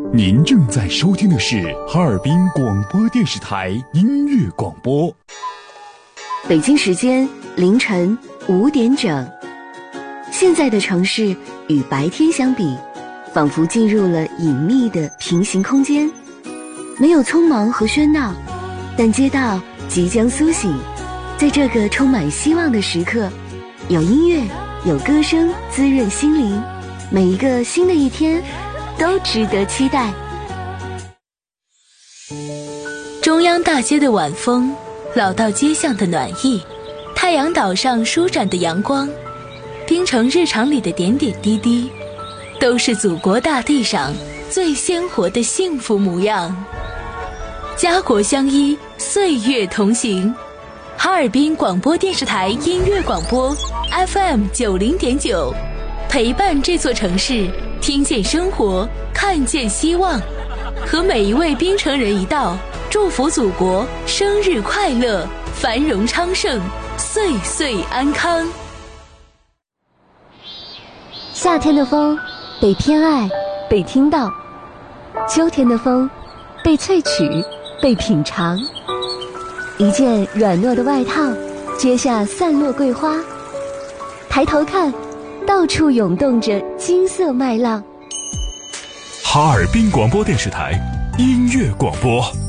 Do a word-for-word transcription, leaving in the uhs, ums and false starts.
您正在收听的是哈尔滨广播电视台音乐广播。 北京时间凌晨五点整。现在的城市与白天相比，仿佛进入了隐秘的平行空间，没有匆忙和喧闹，但街道即将苏醒。在这个充满希望的时刻，有音乐，有歌声滋润心灵，每一个新的一天都值得期待。 中央大街的晚风，老道街巷的暖意，太阳岛上舒展的阳光，滨城日常里的点点滴滴，都是祖国大地上最鲜活的幸福模样。家国相依，岁月同行。哈尔滨广播电视台音乐广播 F M 九零点九，陪伴这座城市，听见生活，看见希望，和每一位滨城人一道，祝福祖国生日快乐，繁荣昌盛，岁岁安康。 夏天的风被偏爱，被听到；秋天的风被萃取，被品尝。一件软糯的外套，接下散落桂花。抬头看，到处涌动着金色麦浪。 哈尔滨广播电视台音乐广播。